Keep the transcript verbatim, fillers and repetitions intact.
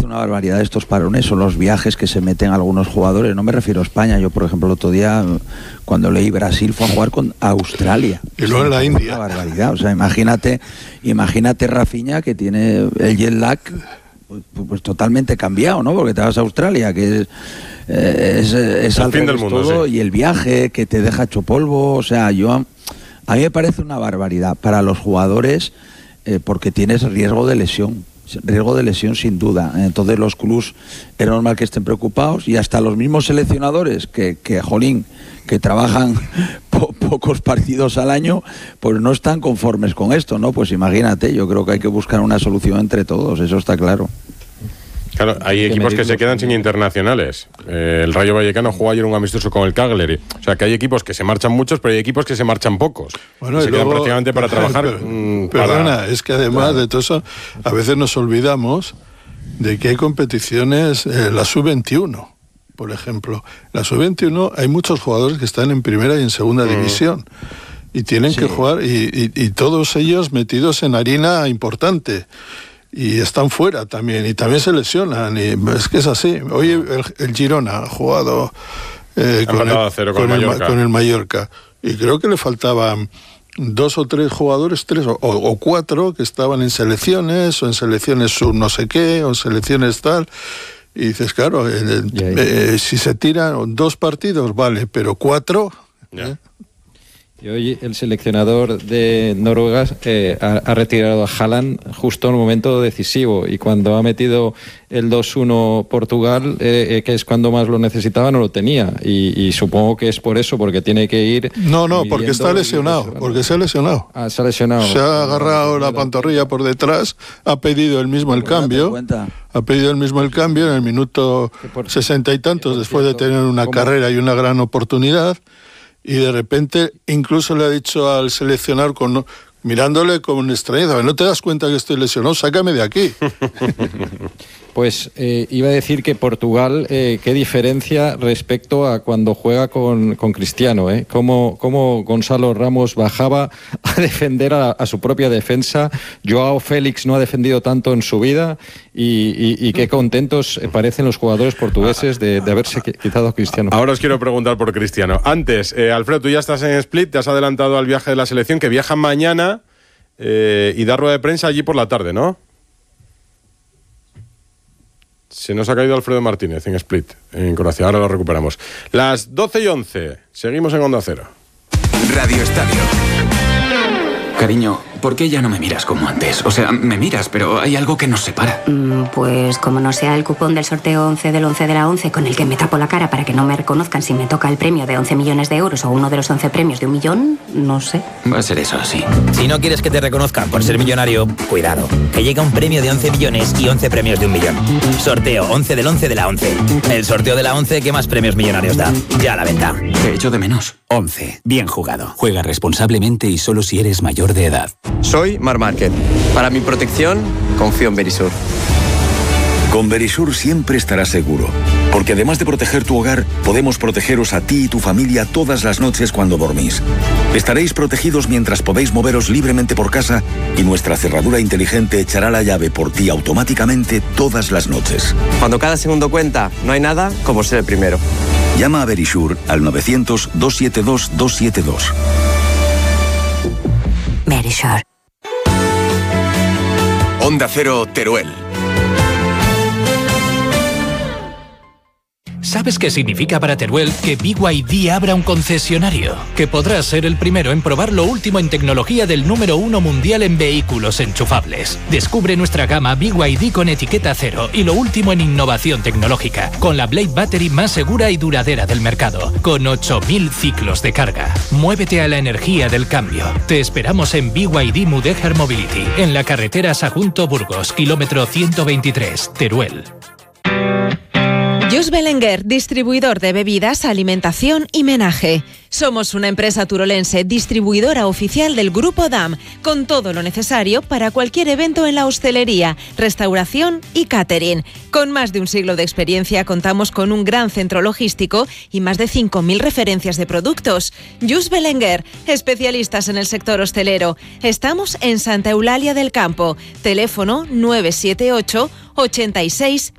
una barbaridad estos parones o los viajes que se meten algunos jugadores. No me refiero a España. Yo, por ejemplo, el otro día, cuando leí Brasil, fue a jugar con Australia. Y luego en la India. Una barbaridad. O sea, imagínate, imagínate Rafinha, que tiene el jet lag pues, pues totalmente cambiado, ¿no? Porque te vas a Australia, que es, eh, es, es al fin del mundo, todo, sí. Y el viaje que te deja hecho polvo. O sea, yo a mí me parece una barbaridad para los jugadores, eh, porque tienes riesgo de lesión. Riesgo de lesión sin duda. Entonces los clubs es normal que estén preocupados, y hasta los mismos seleccionadores que, que jolín, que trabajan po- pocos partidos al año, pues no están conformes con esto, ¿no? Pues imagínate, yo creo que hay que buscar una solución entre todos, eso está claro. Claro, hay equipos que se quedan sin internacionales. Eh, el Rayo Vallecano jugó ayer un amistoso con el Cagliari. O sea, que hay equipos que se marchan muchos, pero hay equipos que se marchan pocos. Bueno, se y quedan luego, prácticamente para trabajar. Pero, mmm, perdona, para... es que además claro. de todo eso, a veces nos olvidamos de que hay competiciones, eh, la sub veintiuno, por ejemplo. La sub veintiuno hay muchos jugadores que están en primera y en segunda mm. división. Y tienen sí. que jugar, y, y, y todos ellos metidos en harina importante. Y están fuera también, y también se lesionan, y es que es así. Hoy el, el Girona ha jugado eh, con, el, con, con, el el, con el Mallorca, y creo que le faltaban dos o tres jugadores, tres o, o cuatro, que estaban en selecciones, o en selecciones sub no sé qué, o en selecciones tal, y dices, claro, eh, eh, si se tiran dos partidos, vale, pero cuatro... Yeah. ¿eh? Y hoy el seleccionador de Noruega eh, ha, ha retirado a Haaland justo en un momento decisivo, y cuando ha metido el dos uno Portugal, eh, eh, que es cuando más lo necesitaba, no lo tenía, y, y supongo que es por eso, porque tiene que ir... No, no, porque está lesionado, porque se ha lesionado. Ah, se ha lesionado. Se ha agarrado la pantorrilla por detrás, ha pedido el mismo el cambio, ha pedido el mismo el cambio en el minuto sesenta y tantos, después de tener una ¿cómo? carrera y una gran oportunidad. Y de repente incluso le ha dicho al seleccionador, con, mirándole con extrañeza, ¿no te das cuenta que estoy lesionado? Sácame de aquí. Pues eh, iba a decir que Portugal, eh, qué diferencia respecto a cuando juega con, con Cristiano, ¿eh? Cómo, cómo Gonzalo Ramos bajaba a defender a, a su propia defensa. Joao Félix no ha defendido tanto en su vida, y, y, y qué contentos parecen los jugadores portugueses de, de haberse quitado a Cristiano. Ahora os quiero preguntar por Cristiano. Antes, eh, Alfredo, tú ya estás en Split, te has adelantado al viaje de la selección, que viaja mañana eh, y da rueda de prensa allí por la tarde, ¿no? Se nos ha caído Alfredo Martínez en Split, en Croacia. Ahora lo recuperamos. Las doce y once. Seguimos en Onda Cero. Radio Estadio. Cariño, ¿por qué ya no me miras como antes? O sea, me miras, pero hay algo que nos separa. Mm, pues como no sea el cupón del sorteo once del once de la once, con el que me tapo la cara para que no me reconozcan si me toca el premio de once millones de euros o uno de los once premios de un millón, no sé. Va a ser eso, sí. Si no quieres que te reconozcan por ser millonario, cuidado, que llega un premio de once millones y once premios de un millón. Sorteo once del once de la once. El sorteo de la once que más premios millonarios da. Ya a la venta. Te echo de menos. once. Bien jugado. Juega responsablemente y solo si eres mayor de edad. Soy Mar Márquez. Para mi protección, confío en Verisur. Con Verisur siempre estarás seguro, porque además de proteger tu hogar, podemos protegeros a ti y tu familia todas las noches cuando dormís. Estaréis protegidos mientras podéis moveros libremente por casa, y nuestra cerradura inteligente echará la llave por ti automáticamente todas las noches. Cuando cada segundo cuenta, no hay nada como ser el primero. Llama a Verisur al novecientos, doscientos setenta y dos, doscientos setenta y dos. Verisur. Onda Cero, Teruel. ¿Sabes qué significa para Teruel que B Y D abra un concesionario? Que podrás ser el primero en probar lo último en tecnología del número uno mundial en vehículos enchufables. Descubre nuestra gama B Y D con etiqueta cero y lo último en innovación tecnológica, con la Blade Battery más segura y duradera del mercado, con ocho mil ciclos de carga. Muévete a la energía del cambio. Te esperamos en B Y D Mudéjar Mobility, en la carretera Sagunto-Burgos, kilómetro ciento veintitrés, Teruel. Jus Belenguer, distribuidor de bebidas, alimentación y menaje. Somos una empresa turolense distribuidora oficial del Grupo D A M, con todo lo necesario para cualquier evento en la hostelería, restauración y catering. Con más de un siglo de experiencia, contamos con un gran centro logístico y más de cinco mil referencias de productos. Jus Belenguer, especialistas en el sector hostelero. Estamos en Santa Eulalia del Campo. Teléfono nueve siete ocho, ochenta y seis,